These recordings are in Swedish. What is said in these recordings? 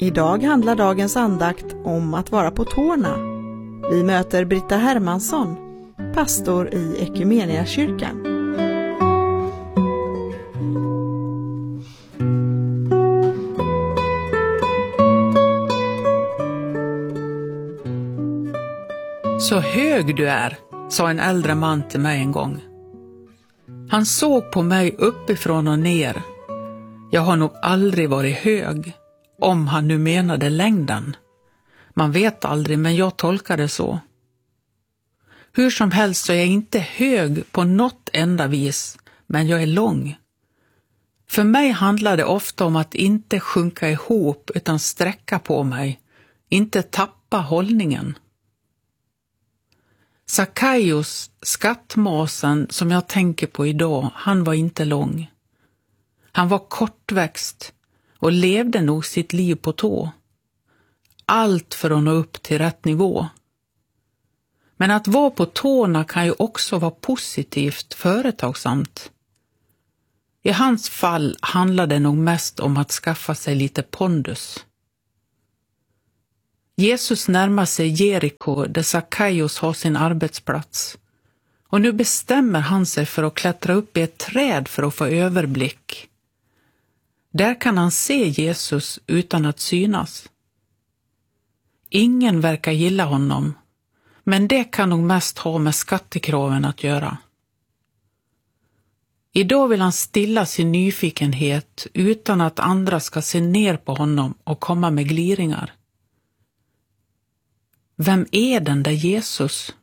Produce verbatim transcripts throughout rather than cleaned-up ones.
Idag handlar dagens andakt om att vara på tårna. Vi möter Britta Hermansson, pastor i Ekumeniakyrkan. Så hög du är, sa en äldre man till mig en gång. Han såg på mig uppifrån och ner. Jag har nog aldrig varit hög, om han nu menade längden. Man vet aldrig, men jag tolkar det så. Hur som helst så är jag inte hög på något enda vis, men jag är lång. För mig handlar det ofta om att inte sjunka ihop utan sträcka på mig, inte tappa hållningen. Sackaios, skattmasen som jag tänker på idag, han var inte lång. Han var kortväxt och levde nog sitt liv på tå. Allt för att nå upp till rätt nivå. Men att vara på tårna kan ju också vara positivt, företagsamt. I hans fall handlade det nog mest om att skaffa sig lite pondus. Jesus närmar sig Jeriko där Sackaios har sin arbetsplats. Och nu bestämmer han sig för att klättra upp i ett träd för att få överblick. Där kan han se Jesus utan att synas. Ingen verkar gilla honom, men det kan nog mest ha med skattekraven att göra. Idag vill han stilla sin nyfikenhet utan att andra ska se ner på honom och komma med gliringar. Vem är den där Jesus?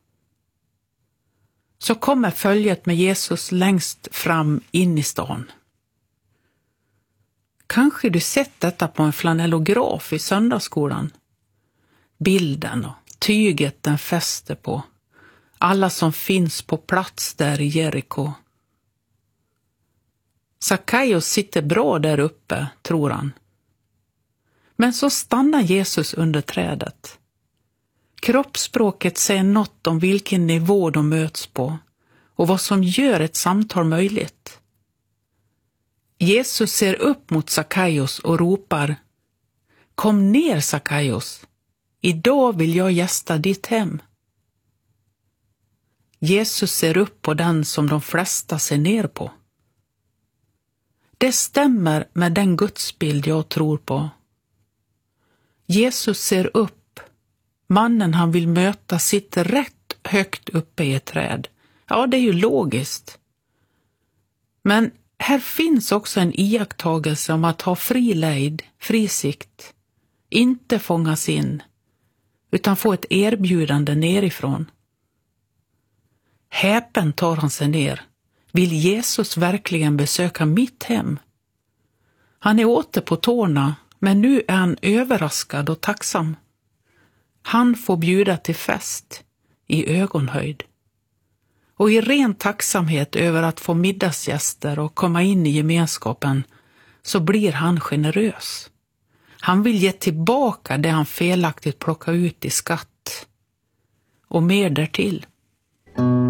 Så kommer följet med Jesus längst fram in i stan. Kanske du sett detta på en flanellograf i söndagsskolan. Bilden och tyget den fäster på. Alla som finns på plats där i Jeriko. Sackaios sitter bra där uppe, tror han. Men så stannar Jesus under trädet. Kroppsspråket säger något om vilken nivå de möts på och vad som gör ett samtal möjligt. Jesus ser upp mot Sackaios och ropar: Kom ner, Sackaios. Idag vill jag gästa ditt hem. Jesus ser upp på den som de flesta ser ner på. Det stämmer med den gudsbild jag tror på. Jesus ser upp. Mannen han vill möta sitter rätt högt uppe i ett träd. Ja, det är ju logiskt. Men här finns också en iakttagelse om att ha fri lejd, fri sikt. Inte fångas in, utan få ett erbjudande nerifrån. Häpen tar han sig ner. Vill Jesus verkligen besöka mitt hem? Han är åter på tårna, men nu är han överraskad och tacksam. Han får bjuda till fest i ögonhöjd. Och i ren tacksamhet över att få middagsgäster och komma in i gemenskapen så blir han generös. Han vill ge tillbaka det han felaktigt plockar ut i skatt. Och mer därtill.